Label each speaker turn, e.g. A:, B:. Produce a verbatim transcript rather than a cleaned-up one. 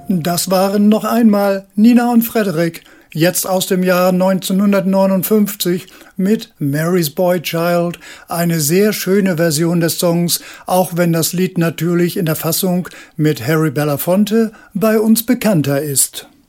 A: Das waren noch einmal Nina und Frederik, jetzt aus dem Jahr neunzehnhundertneunundfünfzig mit Mary's Boy Child, eine sehr schöne Version des Songs, auch wenn das Lied natürlich in der Fassung mit Harry Belafonte bei uns bekannter ist.